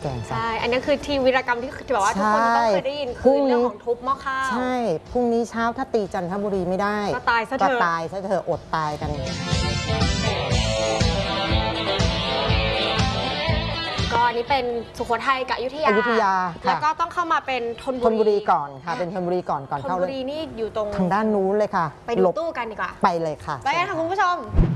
งซะใช่อันนี้คือทีวีรกรรมที่แบบว่าทุกคนต้องเคยได้ยินคือเรื่องของทุบหม้อข้าวใช่พรุ่งนี้เช้าถ้าตีจันทบุรีไม่ได้ก็ตายซะเถอะก็ตายซะเถอะอดตายกันก็อันนี้เป็นสุโขทัยกับอยุธยาแล้วก็ต้องเข้ามาเป็นธนบุรีก่อนค่ะเป็นธนบุรีก่อนเข้าเลยธนบุรีนี่อยู่ตรงทางด้านนู้นเลยค่ะไปดูตู้กันดีกว่าไปเลยค่ะไปกันค่ะคุณผู้ชม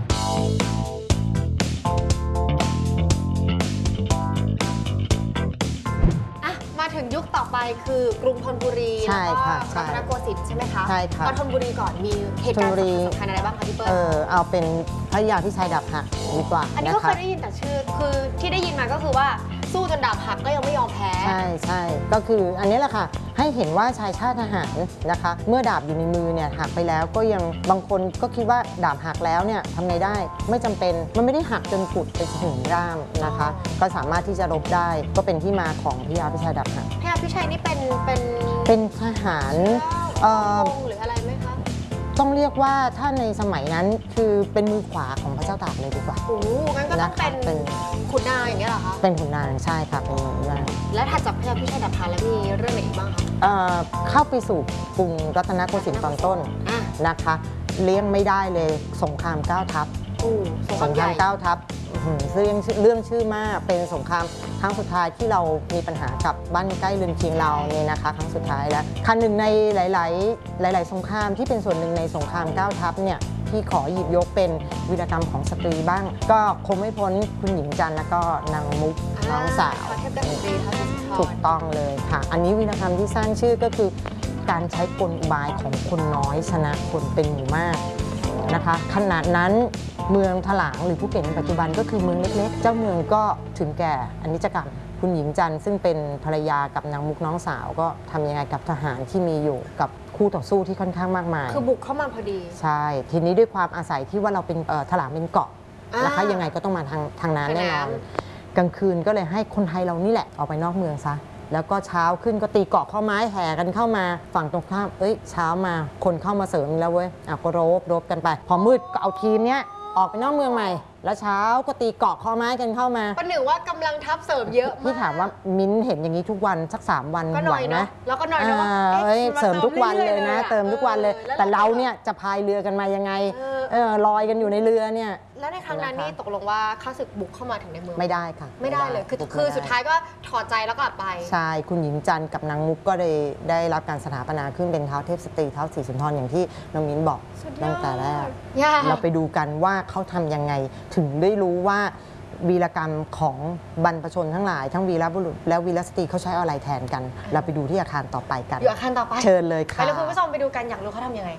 มาถึงยุคต่อไปคือกรุงธนบุรีแล้วก็รัตนโกสินทร์ใช่ไหมคะใช่ค่ะธนบุรีก่อนมีเหตุการณ์สำคัญอะไรบ้างคะพี่เปิ้ลเอาเป็นพระยาพิชัยดาบหักดีกว่าอันนี้ก็เคยได้ยินแต่ชื่อคือที่ได้ยินมาก็คือว่าสู้จนดาบหักก็ยังไม่ยอมแพ้ใช่ก็คืออันนี้แหละค่ะให้เห็นว่าชายชาติทหารนะคะเมื่อดาบอยู่ในมือเนี่ยหักไปแล้วก็ยังบางคนก็คิดว่าดาบหักแล้วเนี่ยทำไงได้ไม่จำเป็นมันไม่ได้หักจนกุดไปถึงด้ามนะคะก็สามารถที่จะรบได้ก็เป็นที่มาของพระยาพิชัยดาบหักพระยาพิชัยนี่เป็นทหารหรืออะไรไหมคะต้องเรียกว่าถ้าในสมัยนั้นคือเป็นมือขวาของพระเจ้าตากเลยดีกว่าโอ้งั้นก็ต้องเป็นขุนนางอย่างเงี้ยเหรอคะเป็นขุนนางใช่ค่ะเป็นขุนนางแล้วถัดจากพระยาพิชัยดาบหักแล้วมีเรื่องไหนอีกบ้างคะเข้าไปสู่กรุงรัตนโกสินทร์ตอนต้นนะคะเลี้ยงไม่ได้เลยสงคราม9 ทัพสงคราม9 ทัพเรื่องชื่อมากเป็นสงครามครั้งสุดท้ายที่เรามีปัญหากับบ้านใกล้เรือนเคียงเราเนี่ยนะคะครั้งสุดท้ายแล้วครั้งหนึ่งในหลายสงครามที่เป็นส่วนหนึ่งในสงคราม9 ทัพเนี่ยที่ขอหยิบยกเป็นวีรกรรมของสตรีบ้างก็คงไม่พ้นคุณหญิงจันทร์และก็นางมุกน้องสาวถูกต้องเลยค่ะอันนี้วีรกรรมที่สร้างชื่อก็คือการใช้กลอุบายของคนน้อยชนะคนเป็นหมู่มากนะคะขนาดนั้นเมืองถลางหรือภูเก็ตในปัจจุบันก็คือเมืองเล็กๆเจ้าเมืองก็ถึงแก่อนิจกรรมคุณหญิงจันทร์ซึ่งเป็นภรรยากับนางมุกน้องสาวก็ทำยังไงกับทหารที่มีอยู่กับคู่ต่อสู้ที่ค่อนข้างมากมายคือบุกเข้ามาพอดีใช่ทีนี้ด้วยความอาศัยที่ว่าเราเป็นถลางเป็นเกาะนะคะยังไงก็ต้องมาทางนั้นแน่นอนกลางคืนก็เลยให้คนไทยเรานี่แหละออกไปนอกเมืองซะแล้วก็เช้าขึ้นก็ตีเกาะข้อไม้แห่กันเข้ามาฝั่งตรงข้ามเช้ามาคนเข้ามาเสริมแล้วเว้ยก็รบกันไปพอมืดก็เอาทีมเนี้ยออกไปนอกเมืองใหม่แล้วเช้าก็ตีเกาะข้อไม้กันเข้ามาประหนึ่งว่ากำลังทัพเสริมเยอะมากพี่ถามว่ามิ้นเห็นอย่างนี้ทุกวันสัก3 วันไหวนะแล้วก็หน่อยนะว่าเสริมทุกวันเลยนะเติมทุกวันเลยแต่เราเนี่ยจะพายเรือกันมายังไงลอยกันอยู่ในเรือเนี่ยแล้วในครั้งนั้นนี่ตกลงว่าข้าศึกบุกเข้ามาถึงในเมืองไม่ได้ค่ะไม่ได้เลยคือสุดท้ายก็ถอดใจแล้วก็ไปใช่คุณหญิงจันทร์กับนางมุกก็ได้รับการสถาปนาขึ้นเป็นเท้าเทพสตรีเท้าศรีสุนทรอย่างที่น้องมิ้นบอกตั้งแต่แรกเราไปดูกันว่าเขาทำยังไงถึงได้รู้ว่าวีรกรรมของบรรพชนทั้งหลายทั้งวีรบุรุษและวีรสตรีเขาใช้อะไรแทนกันเราไปดูที่อาคารต่อไปกันอยู่อาคารต่อไปเชิญเลยค่ะไปเลยคุณผู้ชมไปดูกันอยากรู้เขาทำยังไง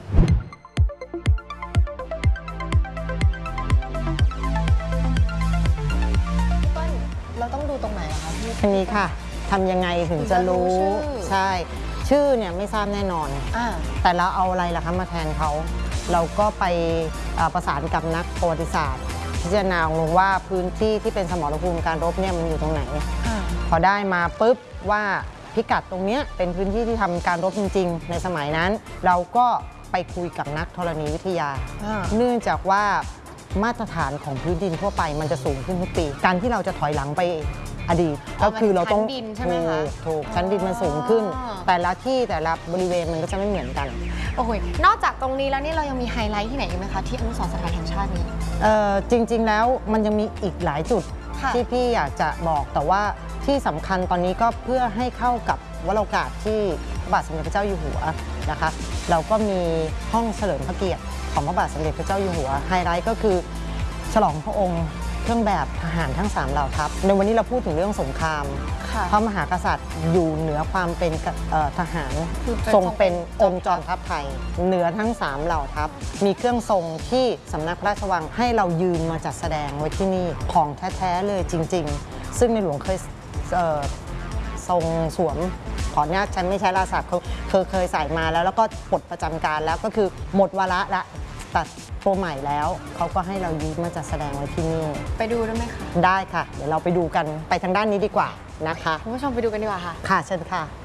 เราต้องดูตรงไหนคะพี่อันนี้ค่ะทำยังไงถึงจะรู้ใช่ชื่อเนี่ยไม่ทราบแน่นอนแต่เราเอาอะไรล่ะคะมาแทนเขาเราก็ไปประสานกับนักประวัติศาสตร์พิจารณาลงว่าพื้นที่ที่เป็นสมรภูมิการรบเนี่ยมันอยู่ตรงไหนพอได้มาปุ๊บว่าพิกัดตรงนี้เป็นพื้นที่ที่ทำการรบจริงๆในสมัยนั้นเราก็ไปคุยกับนักธรณีวิทยาเนื่องจากว่ามาตรฐานของพื้นดินทั่วไปมันจะสูงขึ้นทุกปีการที่เราจะถอยหลังไปอดีตก็คือเราต้องถูกชั้นดินมันสูงขึ้นแต่ละที่แต่ละบริเวณมันก็จะไม่เหมือนกันโอ้โหนอกจากตรงนี้แล้วนี่เรายังมีไฮไลท์ที่ไหนอีกไหมคะที่อนุสรณ์สถานแห่งชาตินี้จริงๆแล้วมันยังมีอีกหลายจุดที่พี่อยากจะบอกแต่ว่าที่สำคัญตอนนี้ก็เพื่อให้เข้ากับวโรกาสที่พระบาทสมเด็จพระเจ้าอยู่หัวนะคะเราก็มีห้องเฉลิมพระเกียรติของพระบาทสมเด็จพระเจ้าอยู่หัวไฮไลท์ก็คือฉลองพระองค์เครื่องแบบทหารทั้ง3เหล่าทัพในวันนี้เราพูดถึงเรื่องสงครามพระมหากษัตริย์อยู่เหนือความเป็นทหารทรงเป็นองค์จอมทัพไทยเหนือทั้ง3เหล่าทัพมีเครื่องทรงที่สำนักพระราชวังให้เรายืนมาจัดแสดงไว้ที่นี่ของแท้ๆเลยจริงๆซึ่งในหลวงเคยทรงสวมขออนุญาตฉันไม่ใช้ราชาเขาเคยใส่มาแล้วก็ปลดประจำการแล้วก็คือหมดวาระละตัดตัวใหม่แล้วเขาก็ให้เรายืมมาจัดแสดงไว้ที่นี่ไปดูได้ไหมคะได้ค่ะเดี๋ยวเราไปดูกันไปทางด้านนี้ดีกว่านะคะคุณผู้ชมไปดูกันดีกว่าค่ะค่ะเชิญค่ะ